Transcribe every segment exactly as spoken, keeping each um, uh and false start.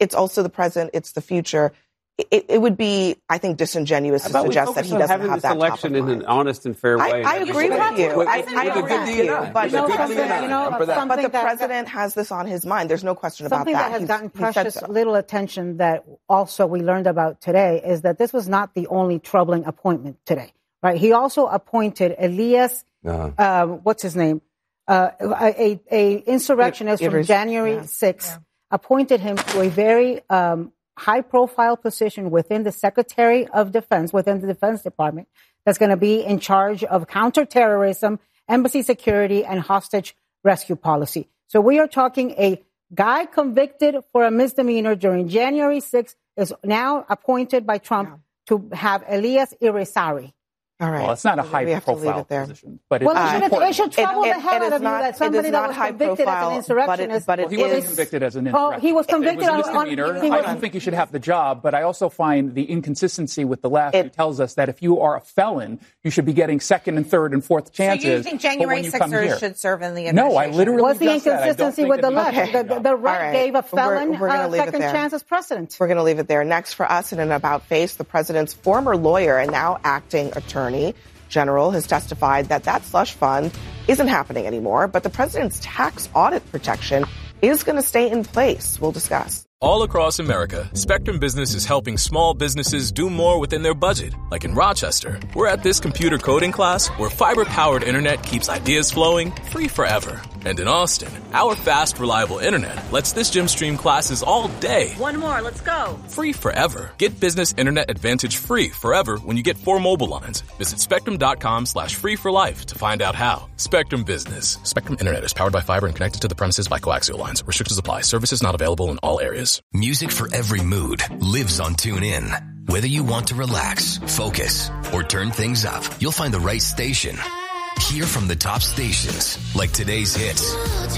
it's also the present, it's the future. It, it would be, I think, disingenuous to suggest that he doesn't have that top of mind. Election in an honest and fair way. I, I agree with you. With, I, with, I with agree with you. But, you know, something, you know, but the president has this on his mind. There's no question about that. Something that has He's, gotten precious so. little attention that also we learned about today is that this was not the only troubling appointment today. Right? He also appointed Elias, uh-huh. um, what's his name, uh, a, a insurrectionist from January sixth, yeah. appointed him to a very um, high-profile position within the Secretary of Defense, within the Defense Department, that's going to be in charge of counterterrorism, embassy security, and hostage rescue policy. So we are talking a guy convicted for a misdemeanor during January sixth is now appointed by Trump yeah. to have Elias Irizarry. All right. Well, it's not a high-profile position, but well, it's it, important. It should trouble it, it, the hell out of not, you that somebody that was convicted as an insurrectionist. But it, but it well, he is, wasn't convicted as an Oh, insurrectionist. he was convicted on, on, he was, he I don't think he should have the job, but I also find the inconsistency with the left it, who tells us that if you are a felon, you should be getting second and third and fourth chances. So you think January sixers should serve in the administration? No, I literally What's the inconsistency with the left? Okay. The, the right, right gave a felon we're, we're uh, second chance as president. We're going to leave it there. Next for us in an about face, the president's former lawyer and now acting attorney general has testified that that slush fund isn't happening anymore, but the president's tax audit protection is going to stay in place. We'll discuss. All across America, Spectrum Business is helping small businesses do more within their budget. Like in Rochester, we're at this computer coding class where fiber-powered internet keeps ideas flowing free forever. And in Austin, our fast, reliable internet lets this gym stream classes all day. One more, let's go. Free forever. Get Business Internet Advantage free forever when you get four mobile lines. Visit spectrum.com slash free for life to find out how. Spectrum Business. Spectrum Internet is powered by fiber and connected to the premises by coaxial lines. Restrictions apply. Services not available in all areas. Music for every mood lives on TuneIn. Whether you want to relax, focus, or turn things up, you'll find the right station. Hear from the top stations, like today's hits,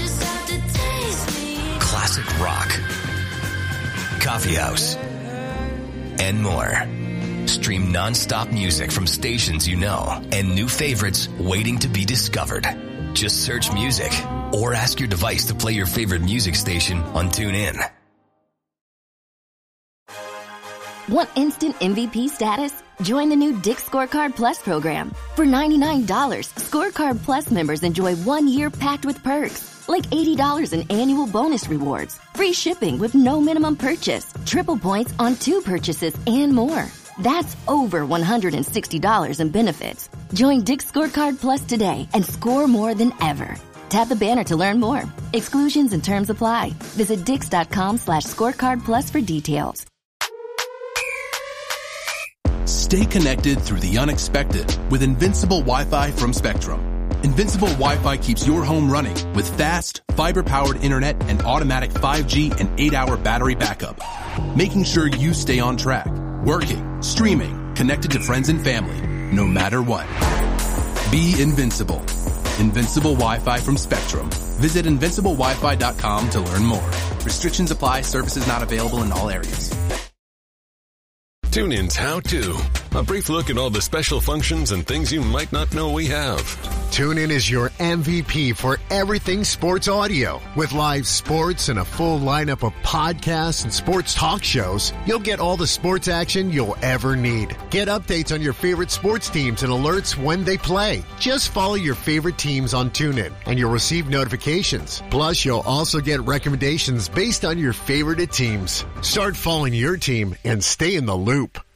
classic rock, coffee house, and more. Stream non-stop music from stations you know and new favorites waiting to be discovered. Just search music or ask your device to play your favorite music station on TuneIn. Want instant M V P status? Join the new Dick's Scorecard Plus program. For ninety-nine dollars, Scorecard Plus members enjoy one year packed with perks, like eighty dollars in annual bonus rewards, free shipping with no minimum purchase, triple points on two purchases, and more. That's over one hundred sixty dollars in benefits. Join Dick's Scorecard Plus today and score more than ever. Tap the banner to learn more. Exclusions and terms apply. Visit dix.com slash scorecard plus for details. Stay connected through the unexpected with Invincible Wi-Fi from Spectrum. Invincible Wi-Fi keeps your home running with fast, fiber-powered internet and automatic five G and eight hour battery backup, making sure you stay on track, working, streaming, connected to friends and family, no matter what. Be invincible. Invincible Wi-Fi from Spectrum. Visit invincible wi fi dot com to learn more. Restrictions apply. Services not available in all areas. TuneIn's How To. A brief look at all the special functions and things you might not know we have. TuneIn is your M V P for everything sports audio. With live sports and a full lineup of podcasts and sports talk shows, you'll get all the sports action you'll ever need. Get updates on your favorite sports teams and alerts when they play. Just follow your favorite teams on TuneIn and you'll receive notifications. Plus, you'll also get recommendations based on your favorite teams. Start following your team and stay in the loop.